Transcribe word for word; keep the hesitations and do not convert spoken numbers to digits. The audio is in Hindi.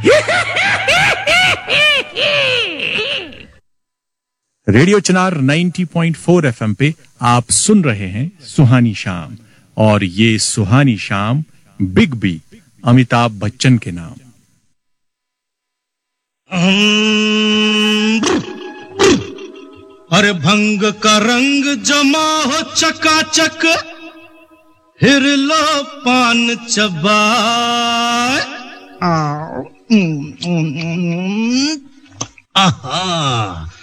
रेडियो चिनार नब्बे पॉइंट चार एफएम पे आप सुन रहे हैं सुहानी शाम, और ये सुहानी शाम बिग बी अमिताभ बच्चन के नाम। अरे भंग का रंग जमा हो चकाचक, फिर लो पान चबाए। आहा